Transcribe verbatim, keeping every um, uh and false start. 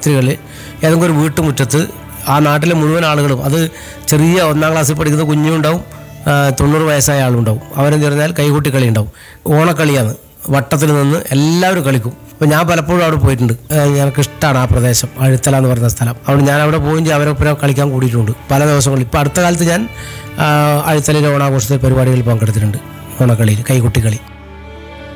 രാത്രികളിൽ ഏതെങ്കിലും ഒരു വീട്ടുമുറ്റത്ത് ആ നാട്ടിലെ മുഴുവൻ ആളുകളും, അത് ചെറിയ ഒന്നാം ക്ലാസ്സിൽ പഠിക്കുന്ന കുഞ്ഞുണ്ടാവും, തൊണ്ണൂറ് വയസ്സായ ആളുണ്ടാവും. അവരെന്ന് പറഞ്ഞാൽ കൈകൊട്ടിക്കളി ഉണ്ടാവും. ഓണക്കളിയാണ്. വട്ടത്തിൽ നിന്ന് എല്ലാവരും കളിക്കും. അപ്പോൾ ഞാൻ പലപ്പോഴും അവിടെ പോയിട്ടുണ്ട്. എനിക്കിഷ്ടമാണ് ആ പ്രദേശം, അഴുത്തല എന്ന് പറയുന്ന സ്ഥലം. അവിടെ ഞാൻ അവിടെ പോയി അവരൊപ്പം കളിക്കാൻ കൂടിയിട്ടുണ്ട് പല ദിവസങ്ങളിൽ. ഇപ്പോൾ അടുത്ത കാലത്ത് ഞാൻ അഴുത്തലയിലെ ഓണാഘോഷത്തെ പരിപാടികളിൽ പങ്കെടുത്തിട്ടുണ്ട്. ഓണക്കളിയിൽ കൈകൊട്ടിക്കളി.